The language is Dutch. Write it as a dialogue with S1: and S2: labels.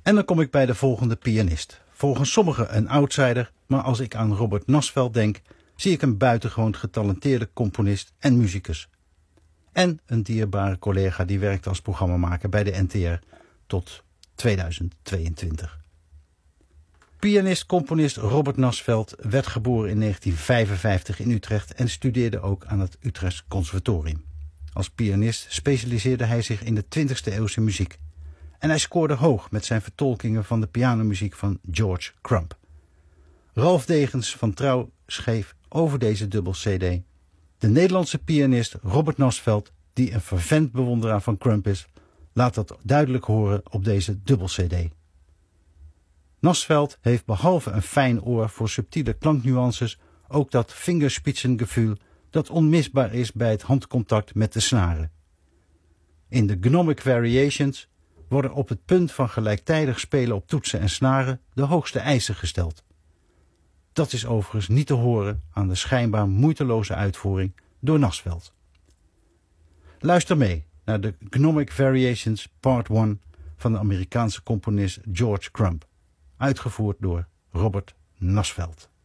S1: En dan kom ik bij de volgende pianist. Volgens sommigen een outsider, maar als ik aan Robert Nasveld denk, zie ik een buitengewoon getalenteerde componist en muzikus. En een dierbare collega die werkt als programmamaker bij de NTR tot 2022. Pianist-componist Robert Nasveld werd geboren in 1955 in Utrecht en studeerde ook aan het Utrechts Conservatorium. Als pianist specialiseerde hij zich in de 20e eeuwse muziek. En hij scoorde hoog met zijn vertolkingen van de pianomuziek van George Crumb. Ralf Degens van Trouw schreef over deze dubbel CD. De Nederlandse pianist Robert Nasveld, die een fervent bewonderaar van Crumb is, laat dat duidelijk horen op deze dubbel CD. Nasveld heeft behalve een fijn oor voor subtiele klanknuances ook dat Fingerspitzengefühl dat onmisbaar is bij het handcontact met de snaren. In de Gnomic Variations worden op het punt van gelijktijdig spelen op toetsen en snaren de hoogste eisen gesteld. Dat is overigens niet te horen aan de schijnbaar moeiteloze uitvoering door Nasveld. Luister mee naar de Gnomic Variations Part 1 van de Amerikaanse componist George Crumb, uitgevoerd door Robert Nasveld.